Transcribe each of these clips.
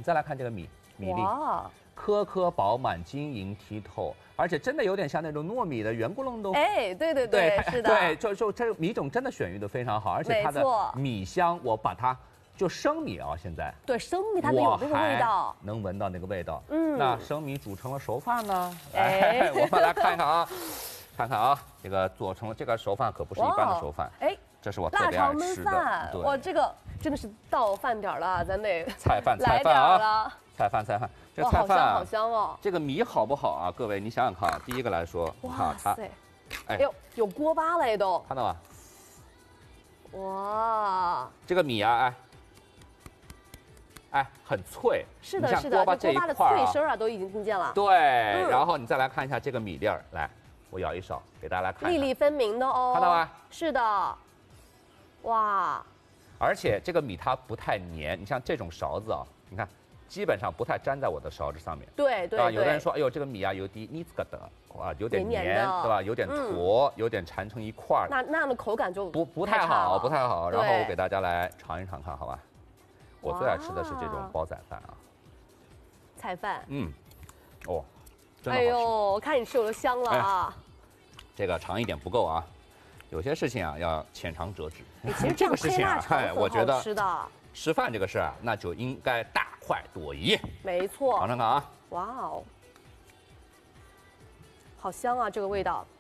你再来看这个米粒， 哇， 颗颗饱满、晶莹剔透，而且真的有点像那种糯米的圆咕隆咚。 哎，对对对，是的， 对，就这个米种真的选育的非常好，而且它的没错米香，我把它就生米啊，现在对生米它得有那个味道， 能闻到那个味道。 嗯， 那生米煮成了熟饭呢？ 哎， 我们来看看啊，看看啊，这个做成了这个熟饭可不是一般的熟饭， 哎， 这是我特辣别爱炒焖吃的。 饭， 对， 哇，这个真的是到饭点了，咱得菜饭来点啊， 了。 菜饭，这哇， 菜饭啊好香哦！ 这个米好不好啊？各位，你想想看啊，第一个来说， 哇它， 塞， 哎哎呦，有锅巴了都， 看到吗？ 哇， 这个米啊，哎，很脆。 是的， 你像是的， 锅巴这锅巴的这一块脆声啊，都已经听见了。 对，然后你再来看一下这个米粒儿，来，我舀一勺给大家来看一下， 粒粒分明的哦， 看到吗？ 是的，哇， 而且这个米它不太黏，你像这种勺子啊，你看基本上不太粘在我的勺子上面。 对对对， 有的人说，哎呦，这个米啊有点腻子个的，哇，有点黏黏， 的对吧？有点坨，有点缠成一块儿， 那样的口感就不太好，不太好。然后对我给大家来尝一尝看，好吧？我最爱吃的是这种煲仔饭啊， 菜饭。 哦，真的好吃。 哎呦，我看你吃我都香了啊！ 这个尝一点不够啊，有些事情啊要浅尝辄止。 其实这个事情啊，我觉得吃的吃饭这个事儿啊，那就应该大快朵颐。 没错， 尝尝看啊！ 哇哦，好香啊，这个味道。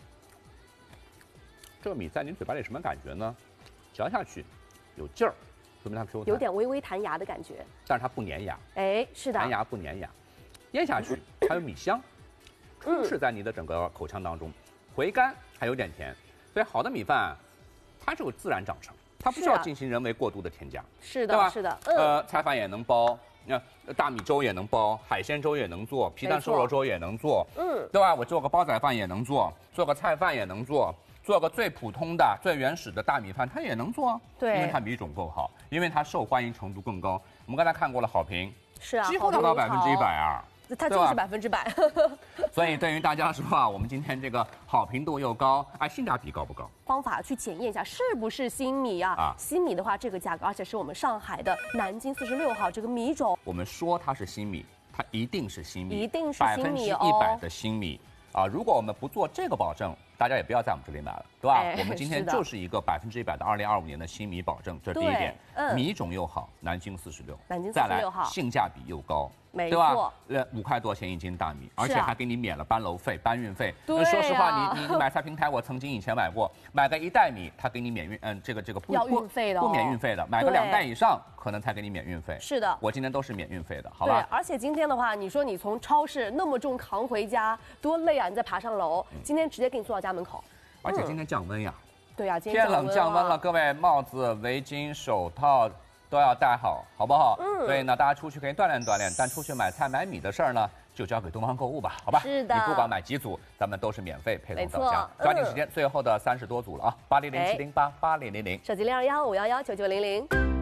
这个米在您嘴巴里什么感觉呢？嚼下去有劲儿，说明它 Q 弹， 有点微微弹牙的感觉。 但是它不粘牙。 哎，是的， 弹牙不粘牙，咽下去还有米香，充斥在你的整个口腔当中，回甘还有点甜，所以好的米饭，它是有自然长成，它不需要进行人为过度的添加， 是的， 对吧？ 是的， 菜饭也能煲，大米粥也能煲，海鲜粥也能做，皮蛋瘦肉粥也能做，对吧？我做个煲仔饭也能做，做个菜饭也能做。做个最普通的、最原始的大米饭，它也能做， 对， 因为它米种够好，因为它受欢迎程度更高。我们刚才看过了好评， 是啊， 几乎达到100%啊， 它就是100%。 所以对于大家说啊，我们今天这个好评度又高，哎，性价比高不高？ 方法去检验一下是不是新米啊？新米的话，这个价格，而且是我们上海的南京46号这个米种。 我们说它是新米，它一定是新米， 一定是新米哦 ，100%的新米啊！如果我们不做这个保证，大家也不要在我们这里买了，对吧？我们今天就是一个100%的2025年的新米保证，这是第一点。米种又好，南京46， 再来性价比又高， 对吧？5块多钱一斤大米，而且还给你免了搬楼费、搬运费。说实话，你买菜平台，我曾经以前买过，买个1袋米，他给你免运，这个不运费的， 不免运费的，买个2袋以上，可能才给你免运费。 是的， 我今天都是免运费的，好吧？ 对，而且今天的话，你说你从超市那么重扛回家，多累啊！你再爬上楼，今天直接给你送到家门口。 而且今天降温呀， 对呀， 天冷降温了，各位帽子、围巾、手套都要戴好，好不好？所以呢，大家出去可以锻炼锻炼，但出去买菜买米的事儿呢，就交给东方购物吧，好吧？ 是的， 你不管买几组，咱们都是免费配送到家。抓紧时间，最后的30多组了啊，8007088000， 手机021-511-9900。